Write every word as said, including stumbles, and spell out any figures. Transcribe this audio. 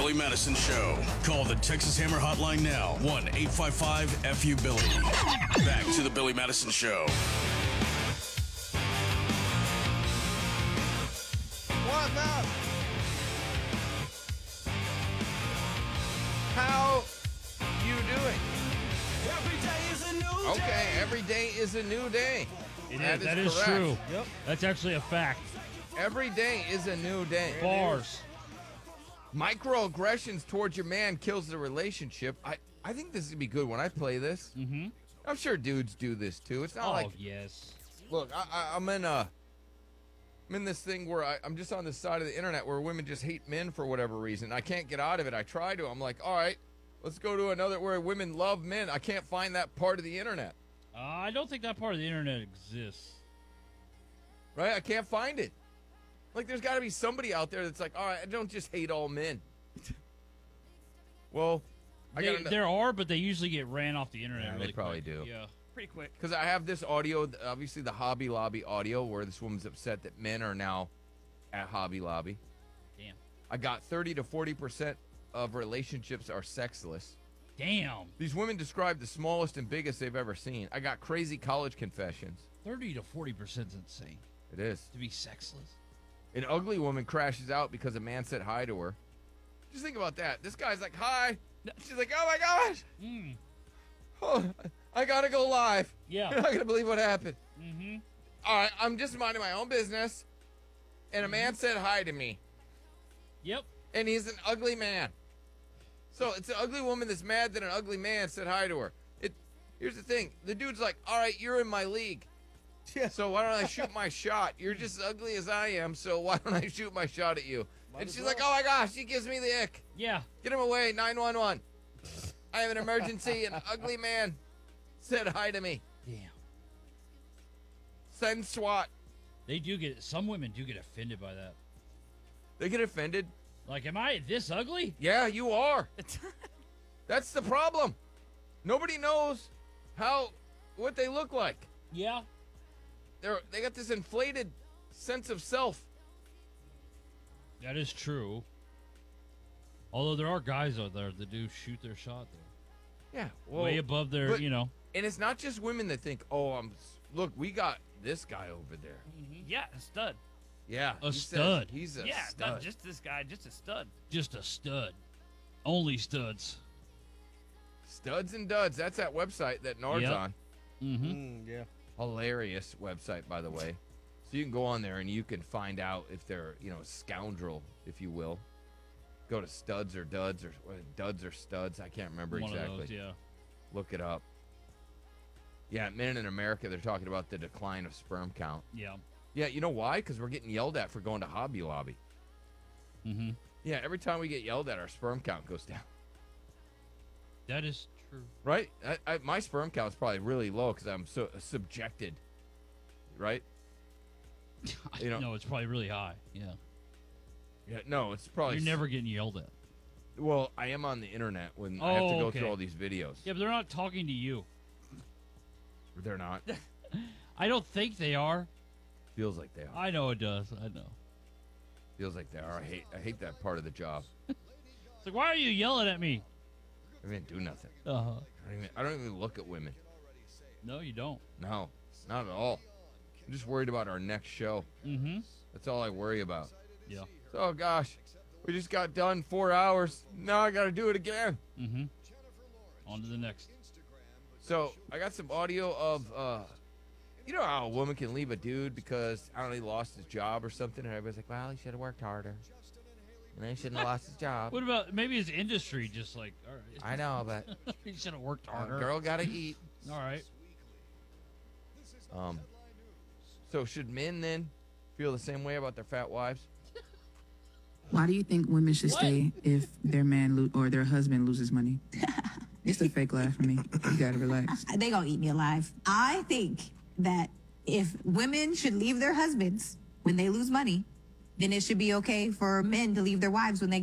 Billy Madison Show. Call the Texas Hammer Hotline now. one eight five five F U Billy. Back to the Billy Madison Show. What's up? How you doing? Every day is a new Okay, day. every day is a new day. It That is, that is is correct. true. Yep. That's actually a fact. Every day is a new day. Bars. Microaggressions towards your man kills the relationship. I, I think this is gonna be good when I play this. Mm-hmm. I'm sure dudes do this too. It's not Oh, like yes. look, I, I, I'm in a, I'm in this thing where I, I'm just on this side of the internet where women just hate men for whatever reason. I can't get out of it. I try to. I'm like, all right, let's go to another where women love men. I can't find that part of the internet. Uh, I don't think that part of the internet exists. Right? I can't find it. Like, there's got to be somebody out there that's like, all right, I don't just hate all men. Well, I They, got there are, but they usually get ran off the internet Yeah, they really probably quick. do. Yeah. Pretty quick. because I have this audio, obviously the Hobby Lobby audio, where this woman's upset that men are now at Hobby Lobby. Damn. I got thirty to forty percent of relationships are sexless. Damn. These women describe the smallest and biggest they've ever seen. I got crazy college confessions. thirty to forty percent is insane. It is. To be sexless. An ugly woman crashes out because a man said hi to her. Just think about that. This guy's like, hi. She's like, oh my gosh. Mm. Oh, I gotta go live. Yeah. You're not gonna believe what happened. Mm-hmm. All right, I'm just minding my own business, and a man said hi to me, Yep. and he's an ugly man. So it's an ugly woman that's mad that an ugly man said hi to her. It. Here's the thing: the dude's like, all right, you're in my league. Yeah. So why don't I shoot my shot? You're just as ugly as I am, so why don't I shoot my shot at you? Might And as she's well. like, oh my gosh, she gives me the ick. Yeah. Get him away, nine one one. I have an emergency. An ugly man said hi to me. Damn. Send SWAT. They do get, some women do get offended by that. They get offended. Like, am I this ugly? Yeah, you are. That's the problem. Nobody knows how, what they look like. Yeah. They're, they got this inflated sense of self. That is true. Although there are guys out there that do shoot their shot there. Yeah. Well, Way above their, but- you know. And it's not just women that think, oh, I'm, look, we got this guy over there. Yeah, a stud. Yeah. A he says stud. He's a yeah, stud. not just this guy, just a stud. Just a stud. Only studs. Studs and Duds. That's that website that Nard's Yep. on. Mm-hmm. Mm, yeah. Hilarious website, by the way. So you can go on there and you can find out if they're, you know, a scoundrel, if you will. Go to Studs or Duds or or Duds or Studs. I can't remember One exactly. of those, yeah. Look it up. Yeah, men in America, they're talking about the decline of sperm count. Yeah. Yeah, you know why? Because we're getting yelled at for going to Hobby Lobby. Mm-hmm. Yeah, every time we get yelled at, our sperm count goes down. That is true. Right? I, I, my sperm count is probably really low because I'm so subjected. Right? You know- no, it's probably really high. Yeah. Yeah. No, it's probably. You're never getting yelled at. Well, I am on the internet when I have to Oh, go okay. through all these videos. Yeah, but they're not talking to you. They're not. I don't think they are. Feels like they are. I know it does. I know. Feels like they are. I hate. I hate that part of the job. It's like, why are you yelling at me? I didn't do nothing. Uh-huh. I don't, even, I don't even look at women. No, you don't. No, not at all. I'm just worried about our next show. Mm-hmm. That's all I worry about. Yeah. Oh gosh, we just got done four hours. Now I got to do it again. Mm-hmm. On to the next. So I got some audio of, uh, you know how a woman can leave a dude because I don't know he lost his job or something, and everybody's like, well, he should have worked harder, and then he shouldn't have lost his job. What about maybe his industry? Just like, all right. I know, but he should have worked a harder. girl got to eat. All right. Um, so should men then feel the same way about their fat wives? Why do you think women should What? stay if their man lo- or their husband loses money? It's a fake laugh for me. You gotta relax. They gonna eat me alive. I think that if women should leave their husbands when they lose money, then it should be okay for men to leave their wives when they